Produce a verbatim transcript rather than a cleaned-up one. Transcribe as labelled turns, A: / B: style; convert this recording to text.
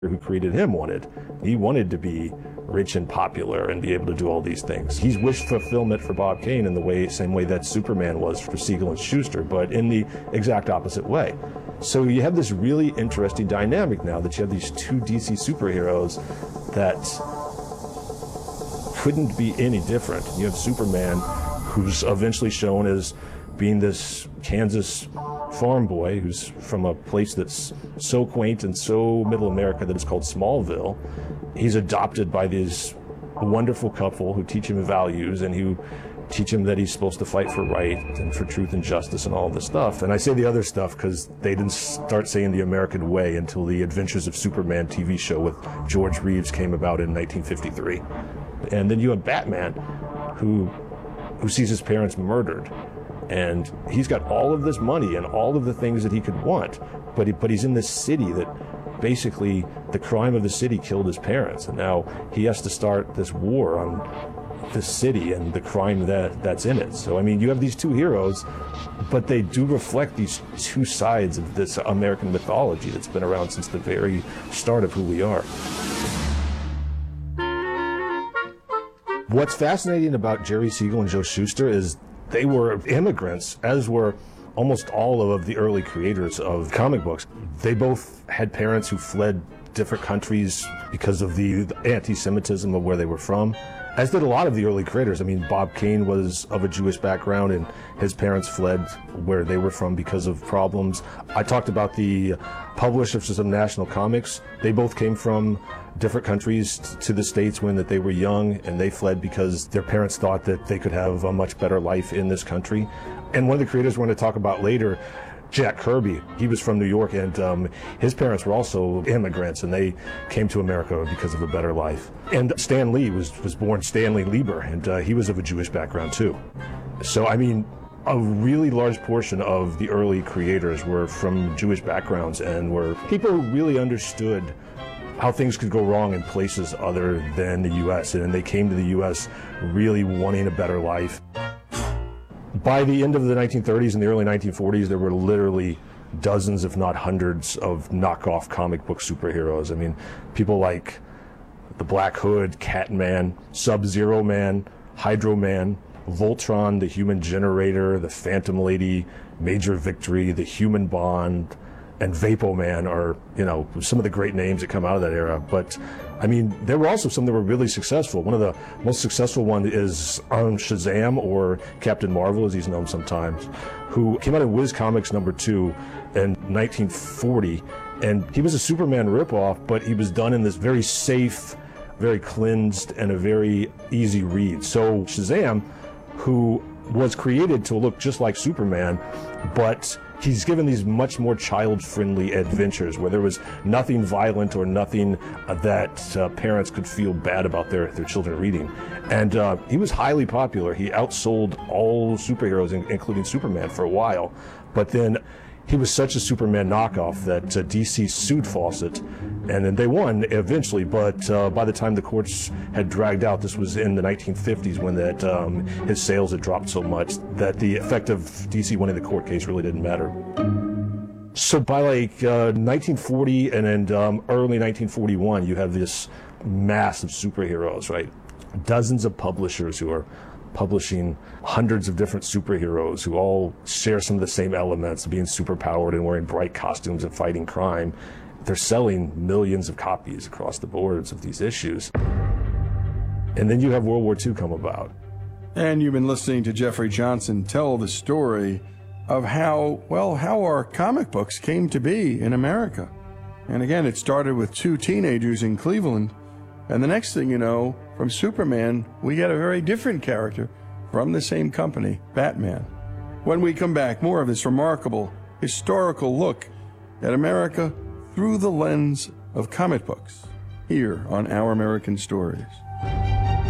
A: who created him wanted. He wanted to be rich and popular and be able to do all these things. He's wished fulfillment for Bob Kane in the way, same way that Superman was for Siegel and Schuster, but in the exact opposite way. So you have this really interesting dynamic now that you have these two D C superheroes that couldn't be any different. You have Superman, who's eventually shown as being this Kansas farm boy who's from a place that's so quaint and so middle America that it's called Smallville. He's adopted by this wonderful couple who teach him values and who teach him that he's supposed to fight for right and for truth and justice and all this stuff. And I say the other stuff because they didn't start saying the American way until the Adventures of Superman T V show with George Reeves came about in nineteen fifty-three. And then you have Batman, who who sees his parents murdered. And he's got all of this money and all of the things that he could want, but he, but he's in this city that basically the crime of the city killed his parents, and now he has to start this war on this city and the crime that that's in it. So I mean, you have these two heroes, but they do reflect these two sides of this American mythology that's been around since the very start of who we are. What's fascinating about Jerry Siegel and Joe Shuster is they were immigrants, as were almost all of the early creators of comic books. They both had parents who fled different countries because of the anti-Semitism of where they were from, as did a lot of the early creators. I mean, Bob Kane was of a Jewish background, and his parents fled where they were from because of problems. I talked about the publishers of National Comics. They both came from different countries to the States when that they were young, and they fled because their parents thought that they could have a much better life in this country. And one of the creators we're going to talk about later, Jack Kirby, he was from New York, and um, his parents were also immigrants, and they came to America because of a better life. And Stan Lee was, was born Stanley Lieber, and uh, he was of a Jewish background too. So, I mean, a really large portion of the early creators were from Jewish backgrounds and were people who really understood how things could go wrong in places other than the U S, and they came to the U S really wanting a better life. By the end of the nineteen thirties and the early nineteen forties, there were literally dozens, if not hundreds, of knockoff comic book superheroes. I mean, people like the Black Hood, Catman, Sub-Zero Man, Hydro Man, Voltron, the Human Generator, the Phantom Lady, Major Victory, the Human Bond, and Vapo Man are, you know, some of the great names that come out of that era. But I mean, there were also some that were really successful. One of the most successful ones is um, Shazam, or Captain Marvel as he's known sometimes, who came out in Whiz Comics number two in nineteen forty. And he was a Superman ripoff, but he was done in this very safe, very cleansed, and a very easy read. So Shazam, who was created to look just like Superman, but he's given these much more child-friendly adventures where there was nothing violent or nothing uh, that uh, parents could feel bad about their, their children reading. And uh, he was highly popular. He outsold all superheroes, in, including Superman, for a while. But then he was such a Superman knockoff that uh, D C sued Fawcett, and then they won eventually. But uh, by the time the courts had dragged out, this was in the nineteen fifties when that um, his sales had dropped so much that the effect of D C winning the court case really didn't matter. So by like uh, nineteen forty and then um, early nineteen forty-one, you have this mass of superheroes, right? Dozens of publishers who are publishing hundreds of different superheroes who all share some of the same elements, being superpowered and wearing bright costumes and fighting crime. They're selling millions of copies across the boards of these issues. And then you have World War Two come about.
B: And you've been listening to Jeffrey Johnson tell the story of how, well, how our comic books came to be in America. And again, it started with two teenagers in Cleveland. And the next thing you know, from Superman, we get a very different character from the same company, Batman. When we come back, more of this remarkable historical look at America through the lens of comic books, here on Our American Stories.